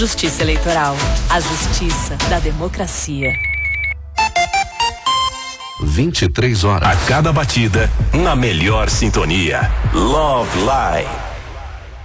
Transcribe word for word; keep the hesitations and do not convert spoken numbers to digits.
Justiça Eleitoral. A justiça da democracia. vinte e três horas. A cada batida, na melhor sintonia. Love Live.